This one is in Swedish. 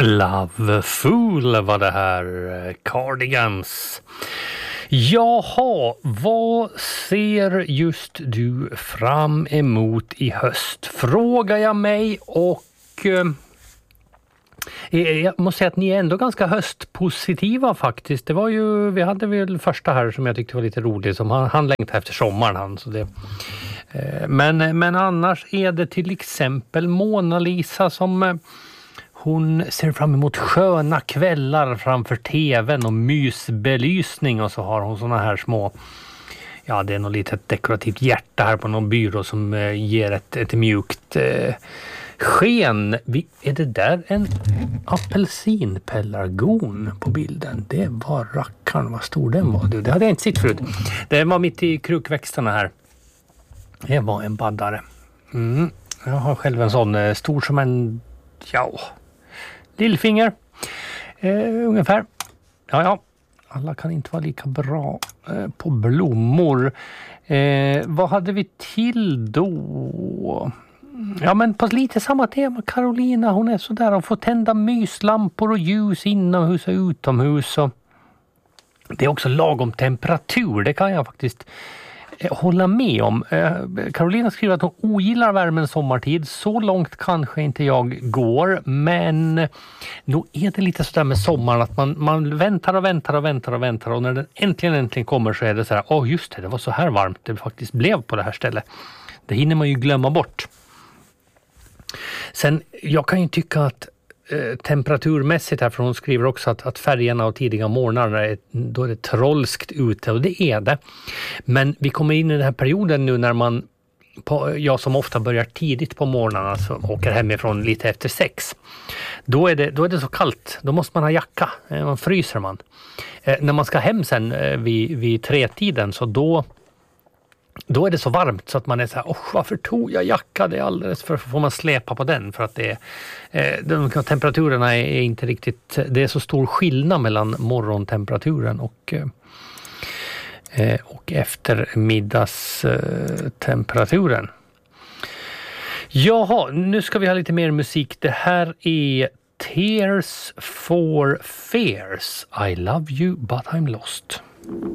Love Fool var det här, Cardigans. Jaha, vad ser just du fram emot i höst? Frågar jag mig, och jag måste säga att ni är ändå ganska höstpositiva faktiskt. Det var ju, vi hade väl första här som jag tyckte var lite rolig, som han längtade efter sommaren. Så det, men annars är det till exempel Mona Lisa som hon ser fram emot sköna kvällar framför tvn och mysbelysning, och så har hon såna här små, ja det är något litet dekorativt hjärta här på någon byrå som ger ett mjukt sken. Är det där en apelsinpelargon på bilden? Det var rackarn, vad stor den var. Det hade jag inte sett förut. Det var mitt i krukväxterna här. Det var en baddare. Jag har själv en sån stor som en, lillfinger. Ungefär. Ja. Alla kan inte vara lika bra på blommor. Vad hade vi till då? Ja, men på lite samma tema. Carolina, hon är så där och får tända myslampor och ljus inomhus och utomhus. Och det är också lagom temperatur. Det kan jag faktiskt hålla med om. Carolina skriver att hon ogillar värmen sommartid. Så långt kanske inte jag går. Men då är det lite sådär med sommaren att man väntar. Och när den äntligen kommer så är det så här, just det var så här varmt det faktiskt blev på det här stället. Det hinner man ju glömma bort. Sen, jag kan ju tycka att temperaturmässigt här, för hon skriver också att färgerna och tidiga morgnar då är det trollskt ute, och det är det. Men vi kommer in i den här perioden nu när jag som ofta börjar tidigt på morgnarna, så åker hemifrån lite efter 6. Då är det så kallt, då måste man ha jacka, man fryser man. När man ska hem sen vid 3-tiden, så då är det så varmt så att man är så här, varför tog jag jacka? Det är alldeles för får man släpa på den, för att de temperaturerna är inte riktigt, det är så stor skillnad mellan morgontemperaturen och eftermiddagstemperaturen. Jaha, nu ska vi ha lite mer musik. Det här är Tears for Fears. I love you but I'm lost.